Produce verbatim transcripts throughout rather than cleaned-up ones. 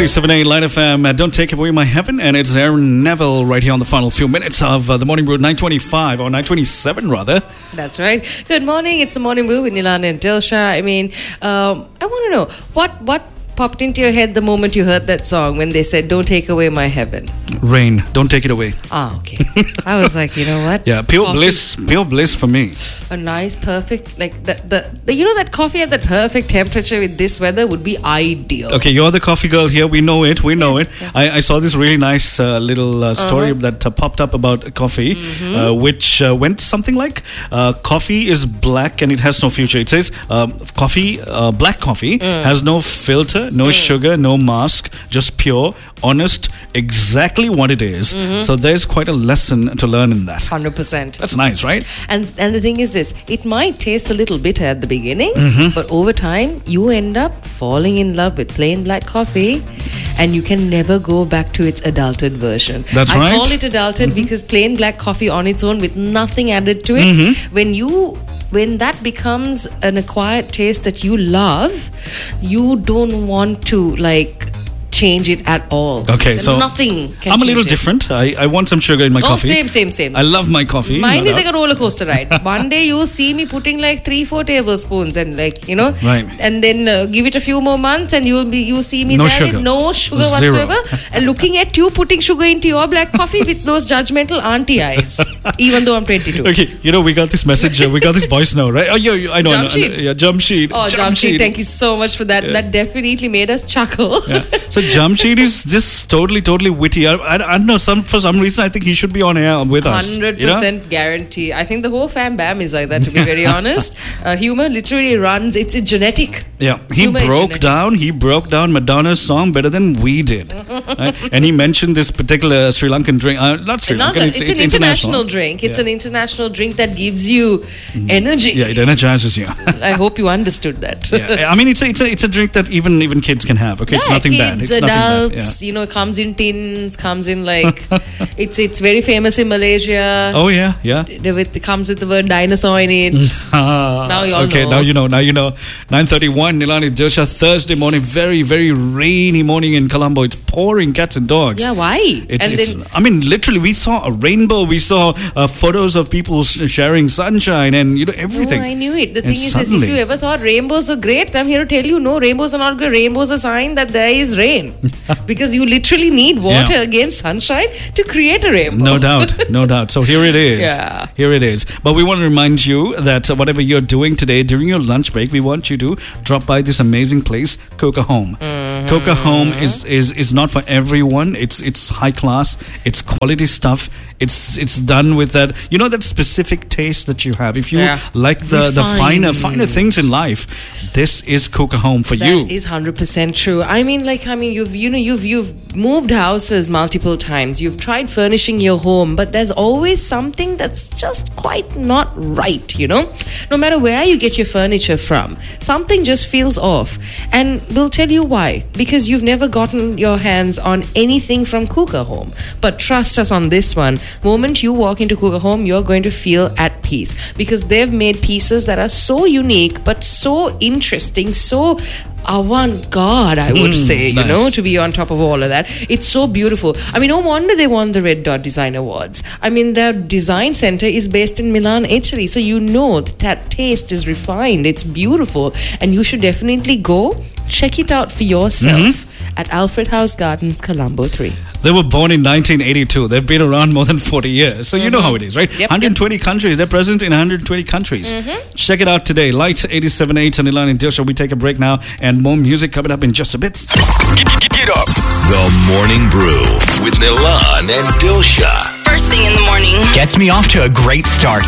ninety-seven point eight Line F M. Uh, don't take away my heaven. And it's Aaron Neville right here on the final few minutes of uh, the Morning Brew, nine twenty-five or nine twenty-seven rather. That's right. Good morning. It's the Morning Brew with Nilan and Dilsha. I mean, um, I want to know what what popped into your head the moment you heard that song when they said, "Don't take away my heaven." Rain, don't take it away. Ah, okay. I was like, you know what? Yeah, pure Coffee. bliss, pure bliss for me. A nice, perfect, like the, the, the, you know, that coffee at that perfect temperature with this weather would be ideal. Okay, you're the coffee girl here. We know it. We know it. I, I saw this really nice uh, little uh, story uh-huh. that uh, popped up about coffee, mm-hmm. uh, which uh, went something like, uh, coffee is black and it has no future. It says, um, coffee, uh, black coffee mm. has no filter, no mm. sugar, no mask, just pure, honest, exactly what it is. Mm-hmm. So there's quite a lesson to learn in that. one hundred percent. That's nice, right? And and the thing is this, it might taste a little bitter at the beginning, mm-hmm. but over time, you end up falling in love with plain black coffee and you can never go back to its adulterated version. That's I right. I call it adulterated mm-hmm. because plain black coffee on its own with nothing added to it, mm-hmm. when you... when that becomes an acquired taste that you love, you don't want to like change it at all. Okay, so nothing can I'm a little it. different. I, I want some sugar in my oh, coffee. Same, same, same. I love my coffee. Mine no is doubt. like a roller coaster ride. One day you'll see me putting like three, four tablespoons and like, you know, right. and then uh, give it a few more months and you'll be you'll see me no there sugar. with no sugar Zero. whatsoever and looking at you putting sugar into your black coffee with those judgmental auntie eyes, even though I'm twenty-two. Okay, you know, we got this message, uh, we got this voice now, right? Oh, yeah, yeah, I know. I know, I know yeah, Jamsheed. Oh, Jamsheed, thank you so much for that. Yeah. That definitely made us chuckle. Yeah. So Jamsheed is just totally, totally witty. I, I, I don't know, some, for some reason, I think he should be on air with us. one hundred percent you know? Guarantee. I think the whole fam bam is like that, to be very honest. Uh, humor literally runs, it's a genetic. Yeah, he humor broke down, he broke down Madonna's song better than we did. Right? And he mentioned this particular Sri Lankan drink, uh, not Sri not Lankan, a, it's, it's, it's an international. international drink. It's yeah. an international drink that gives you mm. energy. Yeah, it energizes you. I hope you understood that. Yeah. I mean, it's a, it's a it's a drink that even even kids can have. Okay, yeah, it's nothing kids, bad. It's adults, nothing bad. Yeah. You know, comes in tins, comes in like it's it's very famous in Malaysia. Oh yeah, yeah. It, it comes with the word dinosaur in it. Now you all okay, know. now you know. Now you know. nine thirty-one, Nilani Dilsha, Thursday morning, very very rainy morning in Colombo. It's pouring cats and dogs. Yeah, why? It's, and it's then, I mean, literally, we saw a rainbow. We saw uh, photos of people sharing sunshine and you know everything. Oh, I knew it. The and thing is, suddenly, this, if you ever thought rainbows are great, I'm here to tell you, no, rainbows are not good. Rainbows are a sign that there is rain, because you literally need water yeah. against sunshine to create a rainbow. No doubt, no doubt. So here it is. Yeah. Here it is. But we want to remind you that uh, whatever you're doing today during your lunch break, we want you to drop by this amazing place, Coca Home. Mm-hmm. Coca Home is, is is not for everyone. It's it's high class. It's quality stuff. It's it's done with that, you know, that specific taste that you have. If you yeah. like the, the finer finer things in life, this is Coca Home for that you. That is one hundred percent true. I mean, like, I mean, you've you know you've you've moved houses multiple times. You've tried furnishing your home, but there's always something that's just quite not right, you know? No matter where you get your furniture from, something just feels off. And we'll tell you why. Because you've never gotten your hands on anything from Coca Home. But trust us on this one. Moment you walk into Coca Home, you're going to feel at peace. Because they've made pieces that are so unique, but so interesting, so avant-garde, I would mm, say, you nice. know, to be on top of all of that. It's so beautiful. I mean, no wonder they won the Red Dot Design Awards. I mean, their design center is based in Milan, Italy. So you know that, that taste is refined. It's beautiful. And you should definitely go check it out for yourself mm-hmm. at Alfred House Gardens, Colombo three. They were born in nineteen eighty-two. They've been around more than forty years. So mm-hmm. you know how it is, right? Yep, one hundred twenty yep. countries. They're present in one hundred twenty countries. Mm-hmm. Check it out today. Light eighty-seven point eight and Nilan and Dilsha. We take a break now and more music coming up in just a bit. Get, get up. The Morning Brew with Nilan and Dilsha. First thing in the morning. Gets me off to a great start.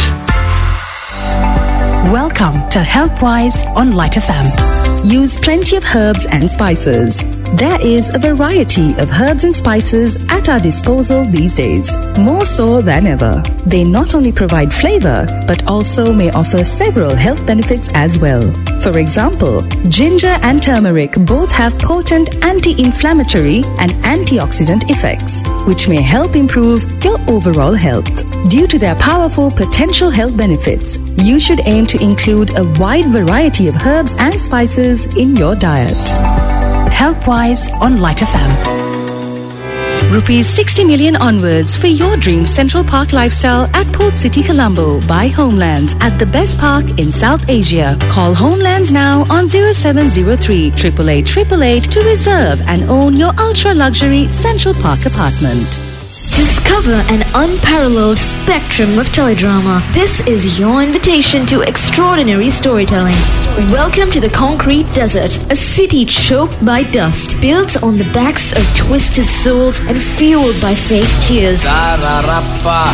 Welcome to HealthWise on Light F M. Use plenty of herbs and spices. There is a variety of herbs and spices at our disposal these days, more so than ever. They not only provide flavor, but also may offer several health benefits as well. For example, ginger and turmeric both have potent anti-inflammatory and antioxidant effects, which may help improve your overall health. Due to their powerful potential health benefits, you should aim to include a wide variety of herbs and spices in your diet. Helpwise on Light F M. Rupees sixty million onwards for your dream Central Park lifestyle at Port City, Colombo by Homelands at the best park in South Asia. Call Homelands now on zero seven zero three, eight eight eight, eight eight eight to reserve and own your ultra-luxury Central Park apartment. Discover an unparalleled spectrum of teledrama. This is your invitation to extraordinary storytelling. Welcome to the Concrete Desert, a city choked by dust, built on the backs of twisted souls and fueled by fake tears. Tararappa,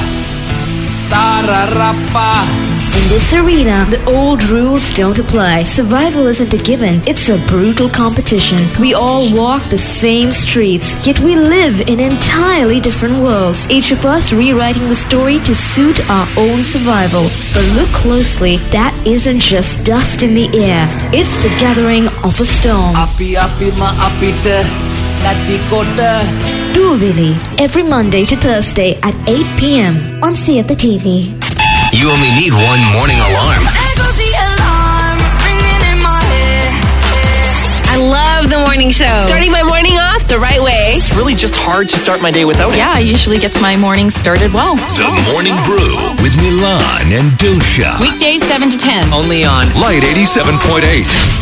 tararappa. In this arena, the old rules don't apply. Survival isn't a given, it's a brutal competition. We all walk the same streets, yet we live in entirely different worlds, each of us rewriting the story to suit our own survival. So look closely, that isn't just dust in the air, it's the gathering of a storm. Api api ma apita, nati kota. Duvili, every Monday to Thursday at eight p.m. on See at the T V. You only need one morning alarm. I love the morning show. Starting my morning off the right way. It's really just hard to start my day without it. Yeah, usually gets my morning started well. The Morning Brew with Milan and Dosha. Weekdays seven to ten. Only on Light eighty-seven point eight.